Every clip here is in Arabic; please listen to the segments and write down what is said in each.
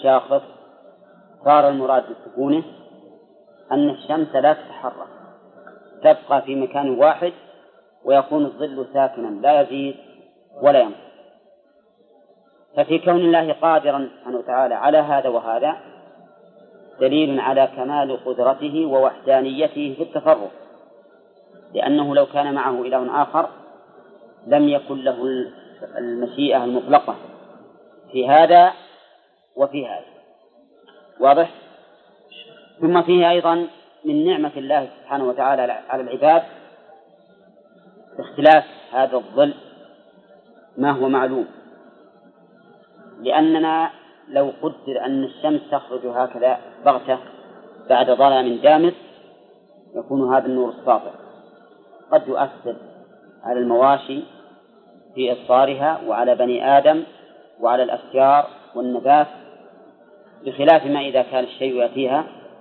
شاخص صار المراد بسكونه أن الشمس لا تتحرك، تبقى في مكان واحد ويكون الظل ساكنا لا يزيد ولا ينقص. ففي كون الله قادرا سبحانه وتعالى على هذا وهذا دليل على كمال قدرته ووحدانيته في التصرف، لأنه لو كان معه إله آخر لم يكن له المشيئة المطلقة في هذا وفي هذا. واضح؟ ثم فيه أيضا من نعمة الله سبحانه وتعالى على العباد اختلاف هذا الظل ما هو معلوم، لأننا لو قدر أن الشمس تخرج هكذا بغتة بعد ظلام دامس يكون هذا النور الساطع قد يؤثر على المواشي في إبصارها وعلى بني آدم وعلى الأشجار والنبات، بخلاف ما إذا كان الشيء يأتيها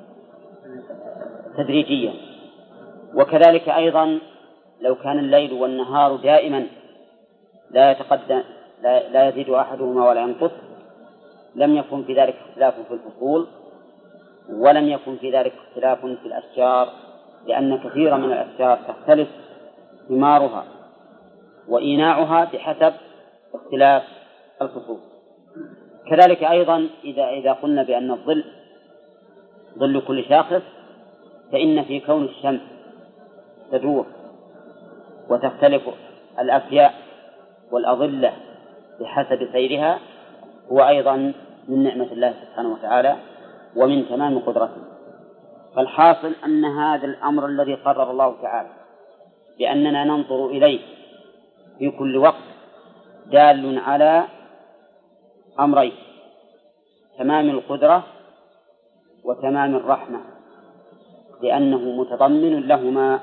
تدريجيا. وكذلك أيضا لو كان الليل والنهار دائما لا يتقدم لا يزيد أحدهما ولا ينقص لم يكن في ذلك اختلاف في الفصول، ولم يكن في ذلك اختلاف في الأشجار، لأن كثيرا من الأشجار تختلف ثمارها وإيناعها بحسب اختلاف الفصول. كذلك أيضا إذا قلنا بأن الظل ظل كل شاخص، فإن في كون الشمس تدور وتختلف الأفياء والأظلة بحسب سيرها هو أيضا من نعمة الله سبحانه وتعالى ومن تمام قدرته. فالحاصل أن هذا الأمر الذي قرر الله تعالى بأننا ننظر إليه في كل وقت دال على أمرين: تمام القدرة وتمام الرحمة، لأنه متضمن لهما.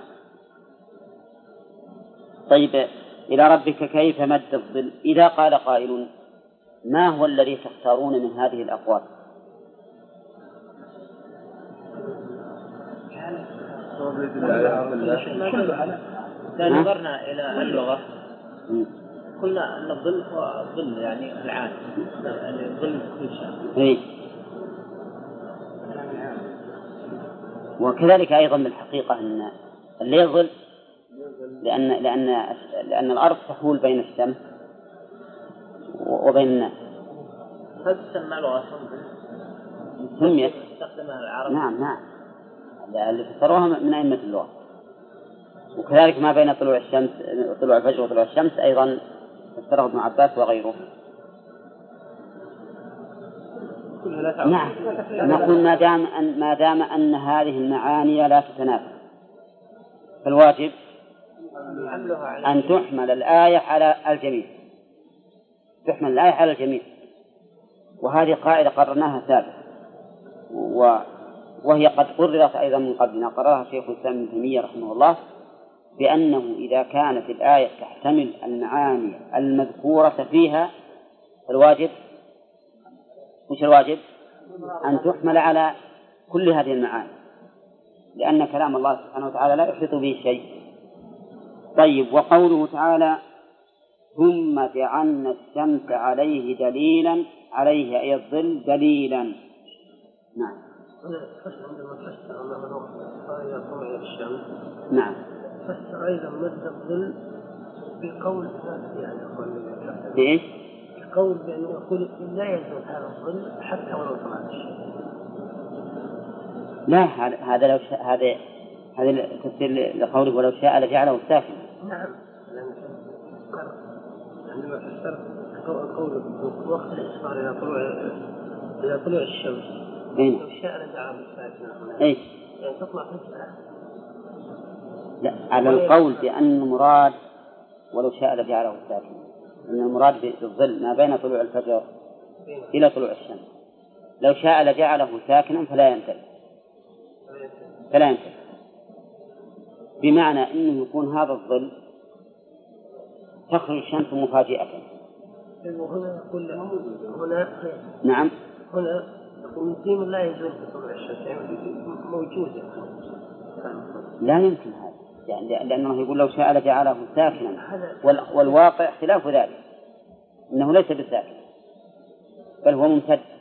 طيب، إلى ربك كيف مد الظل؟ إذا قال قائل: ما هو الذي تختارون من هذه الأقوال؟ إذا نظرنا إلى اللغة قلنا أن الظل هو الظل يعني العام، يعني الظل كل شيء. وكذلك أيضا بالحقيقة أن الليل ظل، لأن الأرض تحول بين الشمس وبين الناس. هل تسمى لغة سميت؟ استخدمها العرب. نعم اللي فسروها من أئمة اللغة. وكذلك ما بين طلوع الفجر وطلوع الشمس أيضا فسره ابن عباس وغيره. نعم، نقول ما دام أن هذه المعاني لا تتنافى فالواجب أن تحمل الآية على الجميع، تحمل الآية على الجميع. وهذه قاعدة قررناها سابقا، وهي قد قررت أيضا من قبلنا، قررها شيخ الإسلام ابن تيمية رحمه الله، بأنه إذا كانت الآية تحتمل المعاني المذكورة فيها فالواجب مش الواجب أن تحمل على كل هذه المعاني، لأن كلام الله سبحانه وتعالى لا يحيط به شيء. طيب، وقوله تعالى: ثم جعلنا الشمس عليه دليلا، عليه أي الظل دليلا. نعم. عندما فسر أنه إذا طلع الشمس، نعم، فسر أيضا مد الظل بقول يعني بإيش؟ بقول بأنه يقول لا يزول هذا الظل حتى ولو طلع الشمس. لا، هذا لو شاء، هذا تفسير لقوله ولو شاء لجعله ساكنا. نعم، عندما فسر قوله وقت الإسفار إلى طلوع الشمس لو شاء لجعله ساكنا. إيش؟ يعني تطلع فجأة. لا، على القول بأن المراد ولو شاء لجعله ساكنا، أن المراد بالظل ما بين طلوع الفجر إلى طلوع الشمس. لو شاء لجعله ساكنا فلا ينتهي، بمعنى أنه يكون هذا الظل تخرج الشمس مفاجئة. هنا يقول هنا نعم، هنا يقول ديم لا يزول بطلوع الشمس، يعني موجودة. لا يمكن هذا، يعني لأنه يقول لو شاء لجعله ساكنا، والواقع خلاف ذلك، إنه ليس بساكن بل هو ممتد.